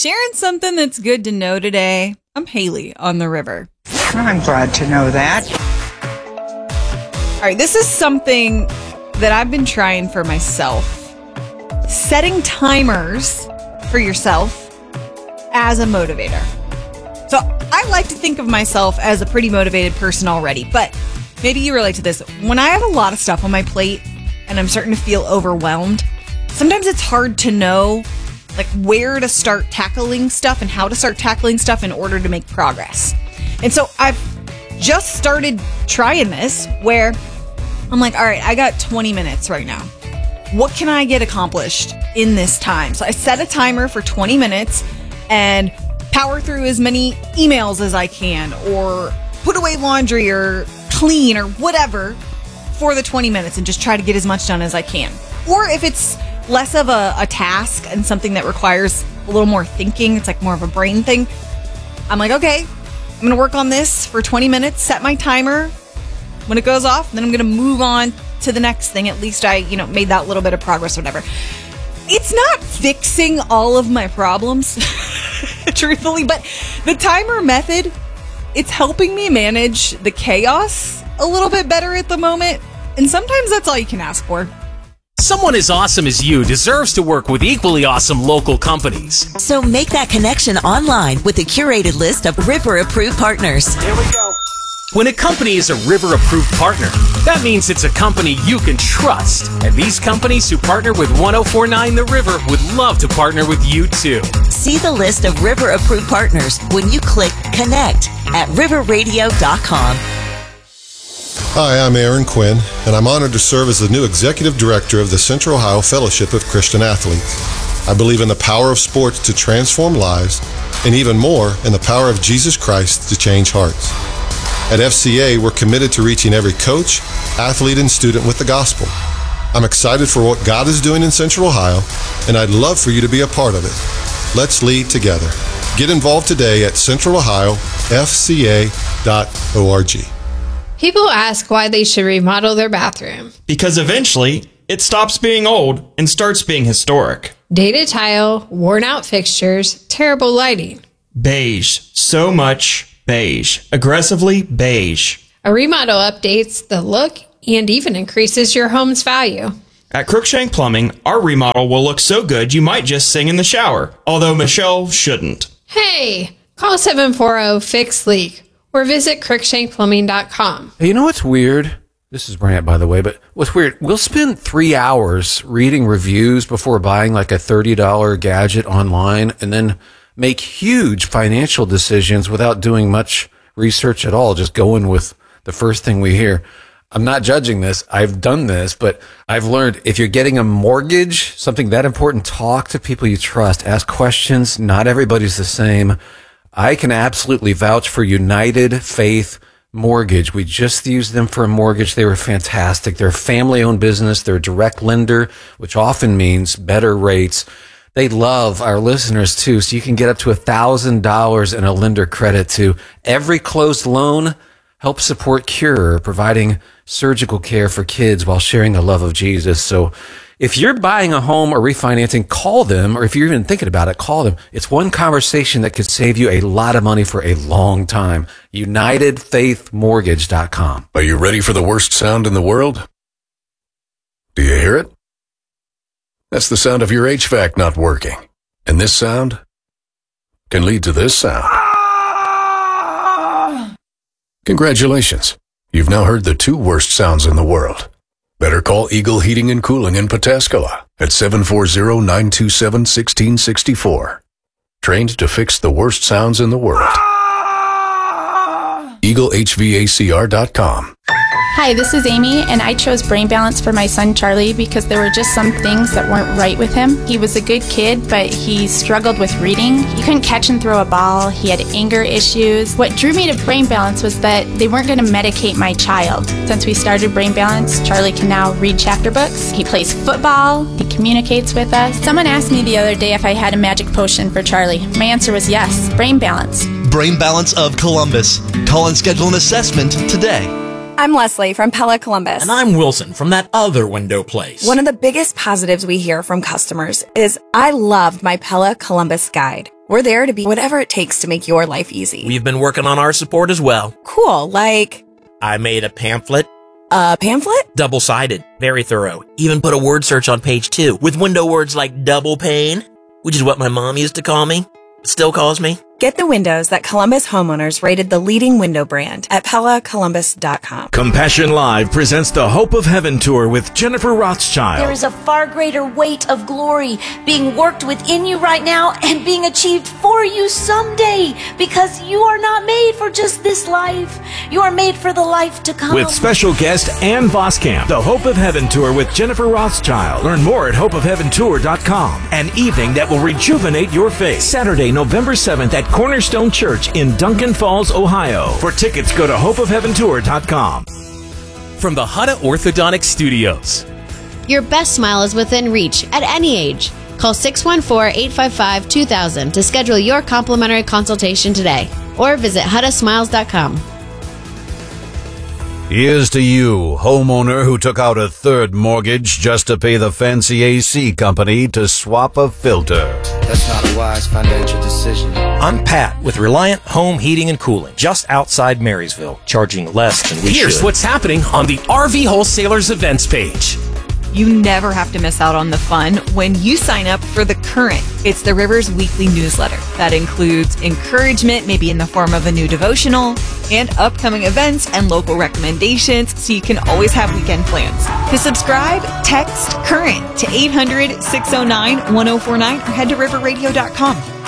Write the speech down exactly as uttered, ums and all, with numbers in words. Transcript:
Sharing something that's good to know today. I'm Haley on the river. I'm glad to know that. All right, this is something that I've been trying for myself. Setting timers for yourself as a motivator. So I like to think of myself as a pretty motivated person already, but maybe you relate to this. When I have a lot of stuff on my plate and I'm starting to feel overwhelmed, sometimes it's hard to know like where to start tackling stuff and how to start tackling stuff in order to make progress. And so I've just started trying this where I'm like, all right, I got twenty minutes right now. What can I get accomplished in this time? So I set a timer for twenty minutes and power through as many emails as I can, or put away laundry or clean or whatever for the twenty minutes and just try to get as much done as I can. Or if it's less of a, a task and something that requires a little more thinking, it's like more of a brain thing, I'm like, okay, I'm going to work on this for twenty minutes, set my timer. When it goes off, then I'm going to move on to the next thing. At least I, you know, made that little bit of progress, whatever. It's not fixing all of my problems, truthfully, but the timer method, it's helping me manage the chaos a little bit better at the moment. And sometimes that's all you can ask for. Someone as awesome as you deserves to work with equally awesome local companies. So make that connection online with a curated list of River-approved partners. Here we go. When a company is a River-approved partner, that means it's a company you can trust. And these companies who partner with one oh four point nine The River would love to partner with you too. See the list of River-approved partners when you click Connect at river radio dot com. Hi, I'm Aaron Quinn, and I'm honored to serve as the new Executive Director of the Central Ohio Fellowship of Christian Athletes. I believe in the power of sports to transform lives, and even more, in the power of Jesus Christ to change hearts. At F C A, we're committed to reaching every coach, athlete, and student with the gospel. I'm excited for what God is doing in Central Ohio, and I'd love for you to be a part of it. Let's lead together. Get involved today at central ohio f c a dot org. People ask why they should remodel their bathroom. Because eventually, it stops being old and starts being historic. Dated tile, worn out fixtures, terrible lighting. Beige. So much beige. Aggressively beige. A remodel updates the look and even increases your home's value. At Crookshank Plumbing, our remodel will look so good you might just sing in the shower, although Michelle shouldn't. Hey, call seven four zero, fix leak or visit crookshank plumbing dot com. Hey, you know what's weird? This is Brant, by the way, but what's weird, we'll spend three hours reading reviews before buying like a thirty dollars gadget online and then make huge financial decisions without doing much research at all, just going with the first thing we hear. I'm not judging this. I've done this, but I've learned if you're getting a mortgage, something that important, talk to people you trust, ask questions. Not everybody's the same. I can absolutely vouch for United Faith Mortgage. We just used them for a mortgage. They were fantastic. They're a family-owned business. They're a direct lender, which often means better rates. They love our listeners too, so you can get up to one thousand dollars in a lender credit to every closed loan. Help support Cure, providing surgical care for kids while sharing the love of Jesus. So if you're buying a home or refinancing, call them, or if you're even thinking about it, call them. It's one conversation that could save you a lot of money for a long time. united faith mortgage dot com. Are you ready for the worst sound in the world? Do you hear it? That's the sound of your H V A C not working. And this sound can lead to this sound. Congratulations. You've now heard the two worst sounds in the world. Better call Eagle Heating and Cooling in Pataskala at seven four zero, nine two seven, one six six four. Trained to fix the worst sounds in the world. eagle h v a c r dot com. Hi, this is Amy, and I chose Brain Balance for my son Charlie because there were just some things that weren't right with him. He was a good kid, but he struggled with reading. He couldn't catch and throw a ball. He had anger issues. What drew me to Brain Balance was that they weren't going to medicate my child. Since we started Brain Balance, Charlie can now read chapter books. He plays football. He communicates with us. Someone asked me the other day if I had a magic potion for Charlie. My answer was yes, Brain Balance. Brain Balance of Columbus. Call and schedule an assessment today. I'm Leslie from Pella Columbus. And I'm Wilson from that other window place. One of the biggest positives we hear from customers is I loved my Pella Columbus guide. We're there to be whatever it takes to make your life easy. We've been working on our support as well. Cool, like... I made a pamphlet. A pamphlet? Double-sided. Very thorough. Even put a word search on page two with window words like double pane, which is what my mom used to call me. Still calls me. Get the windows that Columbus homeowners rated the leading window brand at Pella Columbus dot com. Compassion Live presents the Hope of Heaven Tour with Jennifer Rothschild. There is a far greater weight of glory being worked within you right now and being achieved for you someday, because you are not made for just this life. You are made for the life to come. With special guest Ann Voskamp, the Hope of Heaven Tour with Jennifer Rothschild. Learn more at hope of heaven tour dot com. An evening that will rejuvenate your faith. Saturday, November seventh at Cornerstone Church in Duncan Falls, Ohio. For tickets, go to hope of heaven tour dot com. From the Hutta Orthodontic Studios. Your best smile is within reach at any age. Call six one four, eight five five, two thousand to schedule your complimentary consultation today, or visit hutta smiles dot com. Here's to you, homeowner who took out a third mortgage just to pay the fancy A C company to swap a filter. That's not a wise financial decision. I'm Pat with Reliant Home Heating and Cooling, just outside Marysville, charging less than we Here's should. what's happening on the R V Wholesalers events page. You never have to miss out on the fun when you sign up for The Current. It's the Rivers weekly newsletter that includes encouragement, maybe in the form of a new devotional, and upcoming events and local recommendations, so you can always have weekend plans. To subscribe, text CURRENT to eight hundred, six oh nine, one oh four nine or head to river radio dot com.